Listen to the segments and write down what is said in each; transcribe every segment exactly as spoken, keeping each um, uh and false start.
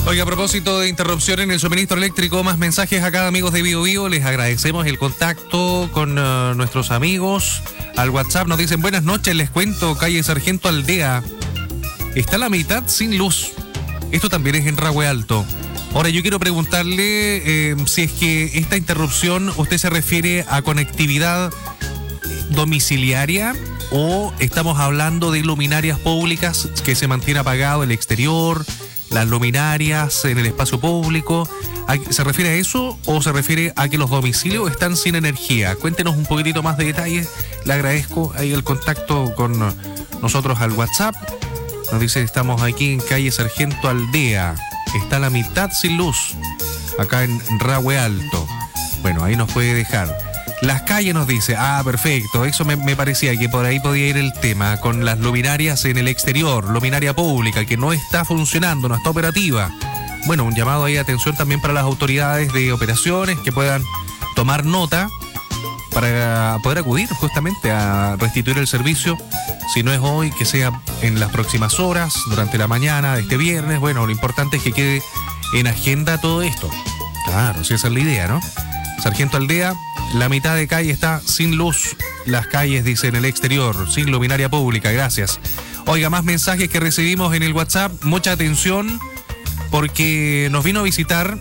Oiga, a propósito de interrupción en el suministro eléctrico, más mensajes acá, amigos de Bio Bio. Les agradecemos el contacto con uh, nuestros amigos. Al WhatsApp nos dicen: buenas noches, les cuento, calle Sargento Aldea está la mitad sin luz. Esto también es en Rahue Alto. Ahora yo quiero preguntarle eh, si es que esta interrupción usted se refiere a conectividad domiciliaria o estamos hablando de luminarias públicas que se mantiene apagado el exterior, las luminarias en el espacio público. ¿Se refiere a eso o se refiere a que los domicilios están sin energía? Cuéntenos un poquitito más de detalles. Le agradezco ahí el contacto con nosotros al WhatsApp. Nos dice: estamos aquí en calle Sargento Aldea. Está la mitad sin luz, acá en Rahue Alto. Bueno, ahí nos puede dejar. Las calles nos dice: ah, perfecto, eso me, me parecía que por ahí podía ir el tema, con las luminarias en el exterior, luminaria pública, que no está funcionando, no está operativa. Bueno, un llamado ahí de atención también para las autoridades de operaciones que puedan tomar nota para poder acudir justamente a restituir el servicio. Si no es hoy, que sea en las próximas horas, durante la mañana de este viernes. Bueno, lo importante es que quede en agenda todo esto. Claro, si esa es la idea, ¿no? Sargento Aldea, la mitad de calle está sin luz. Las calles, dice, en el exterior, sin luminaria pública. Gracias. Oiga, más mensajes que recibimos en el WhatsApp. Mucha atención, porque nos vino a visitar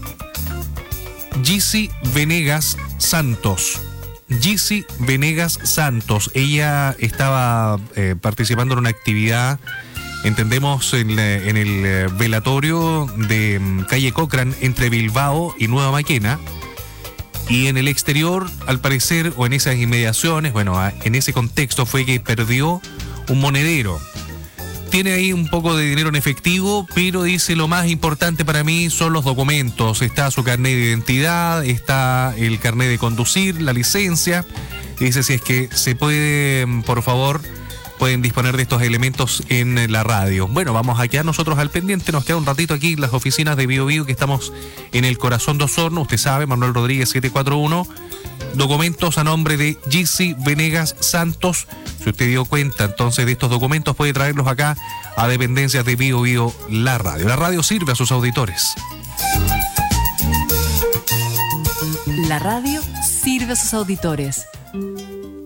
Gisi Venegas Santos. Gisi Venegas Santos. Ella estaba eh, participando en una actividad, entendemos, en, en el velatorio de um, calle Cochrane entre Bilbao y Nueva Maquena. Y en el exterior, al parecer, o en esas inmediaciones, bueno, en ese contexto fue que perdió un monedero. Tiene ahí un poco de dinero en efectivo, pero dice: lo más importante para mí son los documentos. Está su carnet de identidad, está el carnet de conducir, la licencia. Dice: si es que se puede, por favor, pueden disponer de estos elementos en la radio. Bueno, vamos a quedar nosotros al pendiente. Nos queda un ratito aquí en las oficinas de Bio Bio, que estamos en el corazón de Osorno. Usted sabe, Manuel Rodríguez siete cuatro uno. Documentos a nombre de Gisi Venegas Santos. Si usted dio cuenta entonces de estos documentos, puede traerlos acá a dependencias de Bio Bio, la radio. La radio sirve a sus auditores. La radio sirve a sus auditores.